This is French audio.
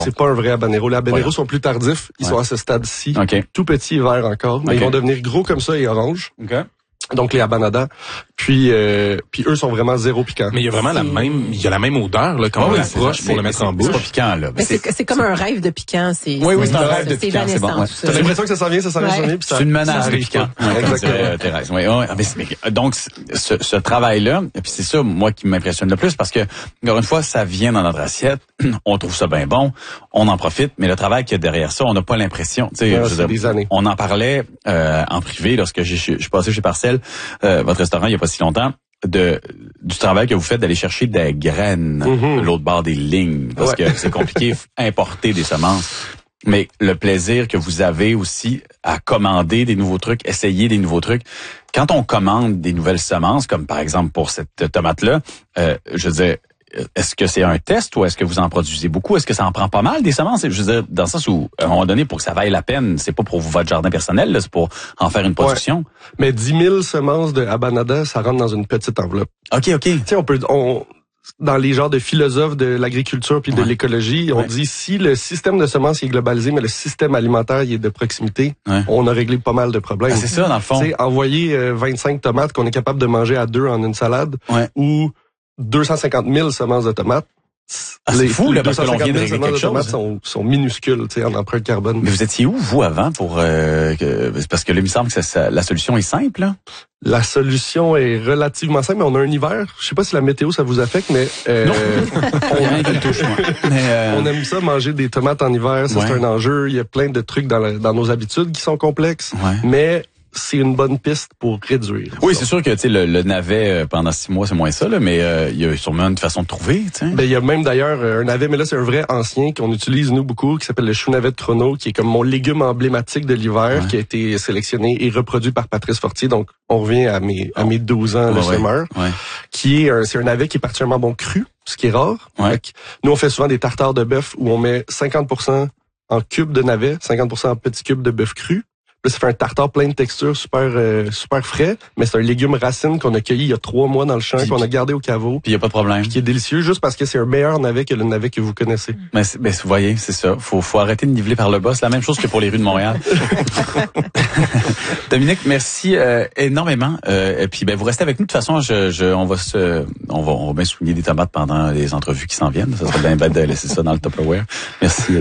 C'est pas un vrai habanero. Les habaneros sont plus tardifs. Ils sont à ce stade-ci. Tout petits et verts encore. Mais ils vont devenir gros comme ça et orange. Donc les habanadas. Puis eux sont vraiment zéro piquant. Mais il y a vraiment la même odeur là quand on l'approche pour le mettre en bouche. C'est pas piquant là. Mais c'est comme un rêve de piquant. Oui, c'est un rêve de piquant. C'est bon. T'as l'impression que ça s'en vient. C'est une menace de piquant. Exactement. Thérèse. Oui. Donc ce travail-là, et puis c'est ça moi qui m'impressionne le plus parce que encore une fois ça vient dans notre assiette, on trouve ça bien bon, on en profite, mais le travail qu'il y a derrière ça, on n'a pas l'impression. C'est des années. On en parlait en privé lorsque je suis passé chez Parcelle, votre restaurant il y a pas si longtemps. Du travail que vous faites d'aller chercher des graines de l'autre bord des lignes parce que c'est compliqué importer des semences. Mais le plaisir que vous avez aussi à commander des nouveaux trucs, essayer des nouveaux trucs. Quand on commande des nouvelles semences, comme par exemple pour cette tomate-là, je veux dire, est-ce que c'est un test ou est-ce que vous en produisez beaucoup? Est-ce que ça en prend pas mal des semences? Je veux dire, dans le sens où, à un moment donné, pour que ça vaille la peine, c'est pas pour votre jardin personnel, là, c'est pour en faire une production. Ouais. Mais 10 000 semences de habanada, ça rentre dans une petite enveloppe. OK. Tu sais, dans les genres de philosophes de l'agriculture puis de l'écologie, on dit si le système de semences est globalisé, mais le système alimentaire il est de proximité, on a réglé pas mal de problèmes. C'est ça, dans le fond. Tu sais, envoyer 25 tomates qu'on est capable de manger à 2 en une salade ou 250 000 semences de tomates. C'est fou, là, parce que l'on vient de régler quelque chose. Sont minuscules, tu sais, en empreinte carbone. Mais vous étiez où, vous, avant, pour parce que là, il me semble que la solution est simple, là? La solution est relativement simple, mais on a un hiver. Je sais pas si la météo, ça vous affecte, mais... non, rien qui le touche, moi. On aime ça, manger des tomates en hiver, ça c'est un enjeu. Il y a plein de trucs dans nos habitudes qui sont complexes, mais... c'est une bonne piste pour réduire. Oui, c'est sûr que tu sais le navet pendant 6 mois, c'est moins ça là, mais il y a sûrement une façon de trouver, tu sais. Ben il y a même d'ailleurs un navet, mais là c'est un vrai ancien qu'on utilise nous beaucoup, qui s'appelle le chou navet de Chrono, qui est comme mon légume emblématique de l'hiver, qui a été sélectionné et reproduit par Patrice Fortier. Donc on revient à mes 12 ans de semeur, qui est c'est un navet qui est particulièrement bon cru, ce qui est rare. Nous on fait souvent des tartares de bœuf où on met 50% en cubes de navet, 50% en petits cubes de bœuf cru. Là, ça fait un tartare plein de textures, super frais, mais c'est un légume racine qu'on a cueilli il y a 3 mois dans le champ, qu'on a gardé au caveau. Puis il y a pas de problème. Qui est délicieux juste parce que c'est un meilleur navet que le navet que vous connaissez. Mais vous voyez, c'est ça. Faut arrêter de niveler par le bas. C'est la même chose que pour les rues de Montréal. Dominique, merci énormément. Et puis vous restez avec nous. De toute façon, on va bien souligner des tomates pendant les entrevues qui s'en viennent. Ça serait bien bête de laisser ça dans le Tupperware. Merci.